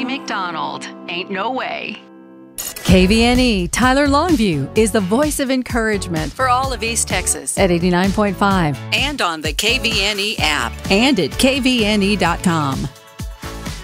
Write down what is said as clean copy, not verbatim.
Robbie McDonald. Ain't no way. KVNE Tyler Longview is the voice of encouragement for all of East Texas at 89.5 and on the KVNE app and at kvne.com.